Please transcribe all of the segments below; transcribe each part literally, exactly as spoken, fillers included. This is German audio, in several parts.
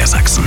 Niedersachsen.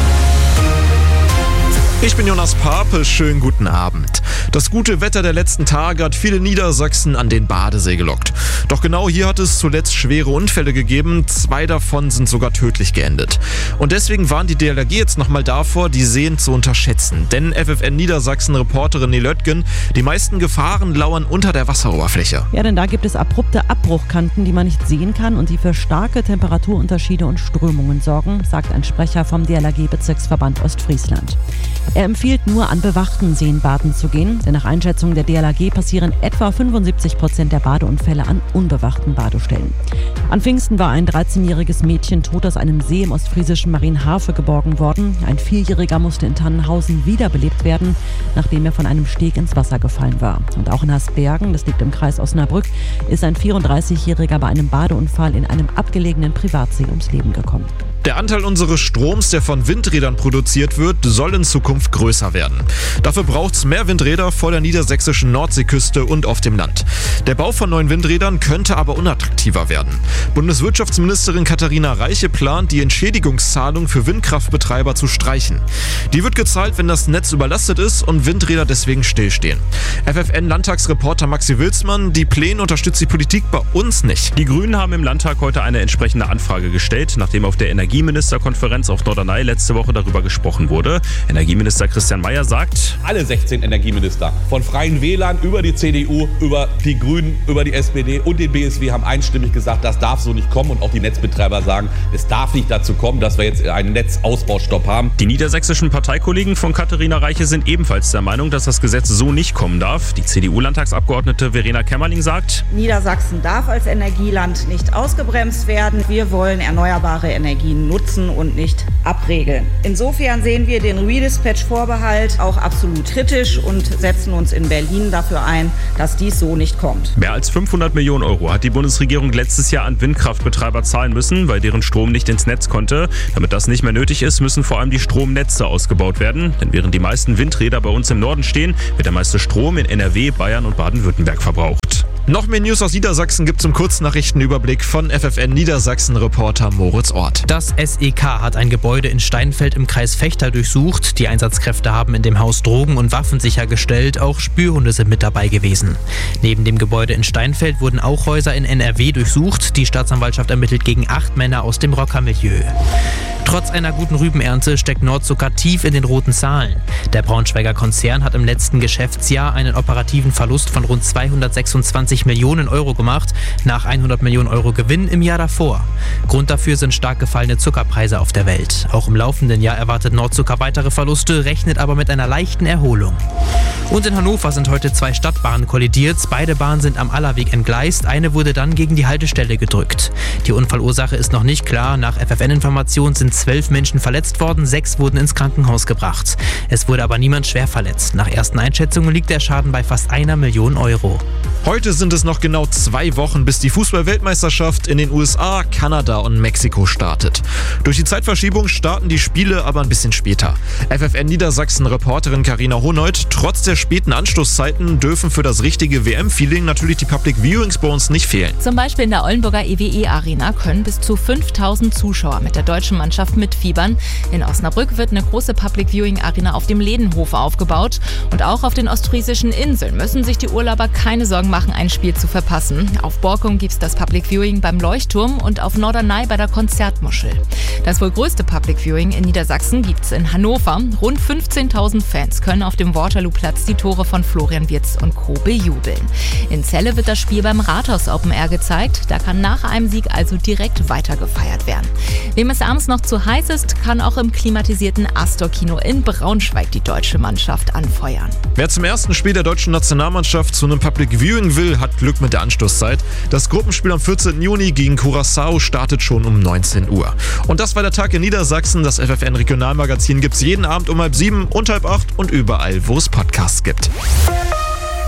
Ich bin Jonas Pape, schönen guten Abend. Das gute Wetter der letzten Tage hat viele Niedersachsen an den Badesee gelockt. Doch genau hier hat es zuletzt schwere Unfälle gegeben, zwei davon sind sogar tödlich geendet. Und deswegen warnt die D L R G jetzt nochmal davor, die Seen zu unterschätzen. Denn F F N Niedersachsen-Reporterin Nele Oettgen, die meisten Gefahren lauern unter der Wasseroberfläche. Ja, denn da gibt es abrupte Abbruchkanten, die man nicht sehen kann und die für starke Temperaturunterschiede und Strömungen sorgen, sagt ein Sprecher vom D L R G-Bezirksverband Ostfriesland. Er empfiehlt nur, an bewachten Seen baden zu gehen, denn nach Einschätzung der D L R G passieren etwa fünfundsiebzig Prozent der Badeunfälle an unbewachten Badestellen. An Pfingsten war ein dreizehnjähriges Mädchen tot aus einem See im ostfriesischen Marienhafe geborgen worden. Ein Vierjähriger musste in Tannenhausen wiederbelebt werden, nachdem er von einem Steg ins Wasser gefallen war. Und auch in Hasbergen, das liegt im Kreis Osnabrück, ist ein vierunddreißigjähriger bei einem Badeunfall in einem abgelegenen Privatsee ums Leben gekommen. Der Anteil unseres Stroms, der von Windrädern produziert wird, soll in Zukunft größer werden. Dafür braucht es mehr Windräder vor der niedersächsischen Nordseeküste und auf dem Land. Der Bau von neuen Windrädern könnte aber unattraktiver werden. Bundeswirtschaftsministerin Katharina Reiche plant, die Entschädigungszahlung für Windkraftbetreiber zu streichen. Die wird gezahlt, wenn das Netz überlastet ist und Windräder deswegen stillstehen. F F N-Landtagsreporter Maxi Wilsmann, die Pläne unterstützt die Politik bei uns nicht. Die Grünen haben im Landtag heute eine entsprechende Anfrage gestellt, nachdem auf der Energie Energieministerkonferenz auf Norderney letzte Woche darüber gesprochen wurde. Energieminister Christian Mayer sagt: Alle sechzehn Energieminister, von Freien Wählern über die C D U, über die Grünen, über die S P D und den B S W haben einstimmig gesagt, das darf so nicht kommen. Und auch die Netzbetreiber sagen, es darf nicht dazu kommen, dass wir jetzt einen Netzausbaustopp haben. Die niedersächsischen Parteikollegen von Katharina Reiche sind ebenfalls der Meinung, dass das Gesetz so nicht kommen darf. Die C D U-Landtagsabgeordnete Verena Kämmerling sagt: Niedersachsen darf als Energieland nicht ausgebremst werden. Wir wollen erneuerbare Energien nutzen und nicht abregeln. Insofern sehen wir den Redispatch-Vorbehalt auch absolut kritisch und setzen uns in Berlin dafür ein, dass dies so nicht kommt. Mehr als fünfhundert Millionen Euro hat die Bundesregierung letztes Jahr an Windkraftbetreiber zahlen müssen, weil deren Strom nicht ins Netz konnte. Damit das nicht mehr nötig ist, müssen vor allem die Stromnetze ausgebaut werden. Denn während die meisten Windräder bei uns im Norden stehen, wird der meiste Strom in N R W, Bayern und Baden-Württemberg verbraucht. Noch mehr News aus Niedersachsen gibt es im Kurznachrichtenüberblick von F F N Niedersachsen-Reporter Moritz Ort. Das S E K hat ein Gebäude in Steinfeld im Kreis Vechta durchsucht. Die Einsatzkräfte haben in dem Haus Drogen und Waffen sichergestellt. Auch Spürhunde sind mit dabei gewesen. Neben dem Gebäude in Steinfeld wurden auch Häuser in N R W durchsucht. Die Staatsanwaltschaft ermittelt gegen acht Männer aus dem Rockermilieu. Trotz einer guten Rübenernte steckt Nordzucker tief in den roten Zahlen. Der Braunschweiger Konzern hat im letzten Geschäftsjahr einen operativen Verlust von rund zweihundertsechsundzwanzig Millionen Euro gemacht, nach hundert Millionen Euro Gewinn im Jahr davor. Grund dafür sind stark gefallene Zuckerpreise auf der Welt. Auch im laufenden Jahr erwartet Nordzucker weitere Verluste, rechnet aber mit einer leichten Erholung. Und in Hannover sind heute zwei Stadtbahnen kollidiert. Beide Bahnen sind am Allerweg entgleist. Eine wurde dann gegen die Haltestelle gedrückt. Die Unfallursache ist noch nicht klar. Nach F F N-Informationen sind zwölf Menschen verletzt worden, sechs wurden ins Krankenhaus gebracht. Es wurde aber niemand schwer verletzt. Nach ersten Einschätzungen liegt der Schaden bei fast einer Million Euro. Heute sind es noch genau zwei Wochen, bis die Fußball-Weltmeisterschaft in den U S A, Kanada und Mexiko startet. Durch die Zeitverschiebung starten die Spiele aber ein bisschen später. F F N Niedersachsen-Reporterin Carina Honold: Trotz der späten Anstoßzeiten dürfen für das richtige W M-Feeling natürlich die Public Viewings bei uns nicht fehlen. Zum Beispiel in der Oldenburger E W E-Arena können bis zu fünftausend Zuschauer mit der deutschen Mannschaft mitfiebern. In Osnabrück wird eine große Public Viewing-Arena auf dem Ledenhof aufgebaut. Und auch auf den ostfriesischen Inseln müssen sich die Urlauber keine Sorgen machen, ein Spiel zu verpassen. Auf Borkum gibt es das Public Viewing beim Leuchtturm und auf Norderney bei der Konzertmuschel. Das wohl größte Public Viewing in Niedersachsen gibt es in Hannover. Rund fünfzehntausend Fans können auf dem Waterloo-Platz die Tore von Florian Wirtz und Co. bejubeln. In Celle wird das Spiel beim Rathaus Open Air gezeigt. Da kann nach einem Sieg also direkt weiter gefeiert werden. Wem es abends noch zu heiß ist, kann auch im klimatisierten Astor-Kino in Braunschweig die deutsche Mannschaft anfeuern. Wer zum ersten Spiel der deutschen Nationalmannschaft zu einem Public Viewing will, hat Glück mit der Anstoßzeit. Das Gruppenspiel am vierzehnten Juni gegen Curaçao startet schon um neunzehn Uhr. Und das war der Tag in Niedersachsen. Das F F N-Regionalmagazin gibt's jeden Abend um halb sieben und halb acht und überall, wo es Podcasts gibt.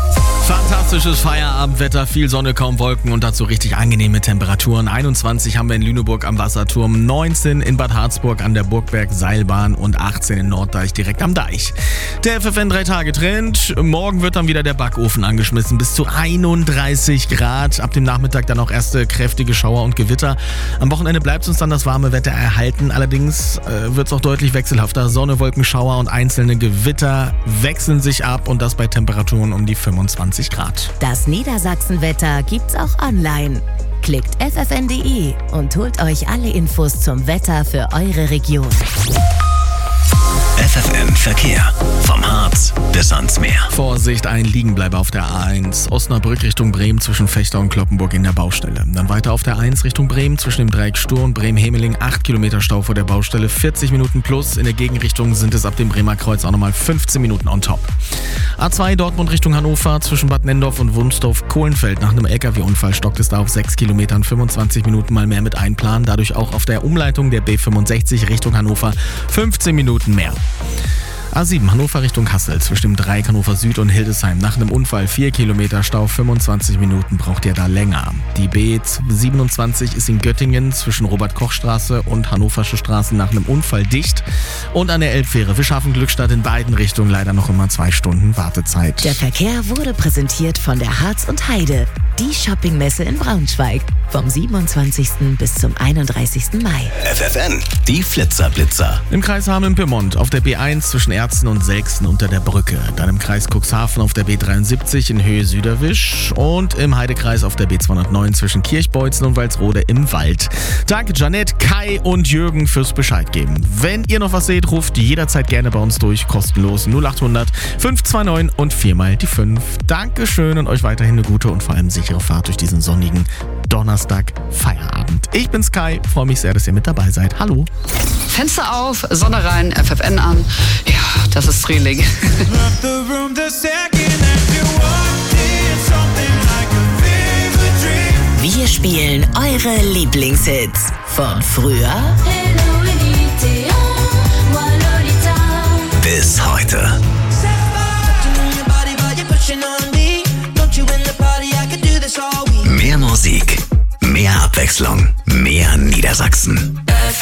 Fantastisches Feierabendwetter, viel Sonne, kaum Wolken und dazu richtig angenehme Temperaturen. einundzwanzig haben wir in Lüneburg am Wasserturm, neunzehn in Bad Harzburg an der Burgberg-Seilbahn und achtzehn in Norddeich direkt am Deich. Der F F N drei Tage Trend. Morgen wird dann wieder der Backofen angeschmissen. Bis zu einunddreißig Grad. Ab dem Nachmittag dann auch erste kräftige Schauer und Gewitter. Am Wochenende bleibt uns dann das warme Wetter erhalten. Allerdings äh, wird es auch deutlich wechselhafter. Sonne, Wolken, Schauer und einzelne Gewitter wechseln sich ab und das bei Temperaturen um die fünfundzwanzig Grad. Das Niedersachsenwetter gibt's auch online. Klickt f f n punkt d e und holt euch alle Infos zum Wetter für eure Region. F F N Verkehr. Vom Harz bis ans Meer. Vorsicht, ein Liegenbleiber auf der A eins. Osnabrück Richtung Bremen zwischen Fechter und Kloppenburg in der Baustelle. Dann weiter auf der eins Richtung Bremen zwischen dem Dreieck Stur und Bremen-Hemeling. acht Kilometer Stau vor der Baustelle, vierzig Minuten plus. In der Gegenrichtung sind es ab dem Bremer Kreuz auch nochmal fünfzehn Minuten on top. A zwei Dortmund Richtung Hannover zwischen Bad Nendorf und Wunstorf-Kohlenfeld. Nach einem L K W-Unfall stockt es da auf sechs Kilometern, fünfundzwanzig Minuten mal mehr mit einplanen. Dadurch auch auf der Umleitung der B fünfundsechzig Richtung Hannover fünfzehn Minuten mehr. A sieben Hannover Richtung Kassel zwischen dem Dreieck Hannover Süd und Hildesheim. Nach einem Unfall vier Kilometer Stau, fünfundzwanzig Minuten braucht ihr da länger. Die B siebenundzwanzig ist in Göttingen zwischen Robert-Koch-Straße und Hannoversche Straße nach einem Unfall dicht. Und an der Elbfähre Fischhafen-Glückstadt in beiden Richtungen leider noch immer zwei Stunden Wartezeit. Der Verkehr wurde präsentiert von der Harz und Heide, die Shoppingmesse in Braunschweig. Vom siebenundzwanzigsten bis zum einunddreißigsten Mai. F F N, die Flitzerblitzer. Im Kreis Hameln-Pyrmont auf der B eins zwischen Erzten und Selksen unter der Brücke. Dann im Kreis Cuxhaven auf der B dreiundsiebzig in Höhe Süderwisch. Und im Heidekreis auf der B zweihundertneun zwischen Kirchbeutzen und Walsrode im Wald. Danke Janette, Kai und Jürgen fürs Bescheid geben. Wenn ihr noch was seht, ruft jederzeit gerne bei uns durch. Kostenlos null acht hundert fünf zwei neun und viermal die fünf. Dankeschön und euch weiterhin eine gute und vor allem sichere Fahrt durch diesen sonnigen Donnerstag Feierabend. Ich bin Sky, freue mich sehr, dass ihr mit dabei seid. Hallo. Fenster auf, Sonne rein, F F N an. Ja, das ist Frühling. Wir spielen eure Lieblingshits von früher bis heute. Mehr Musik, mehr Abwechslung, mehr Niedersachsen.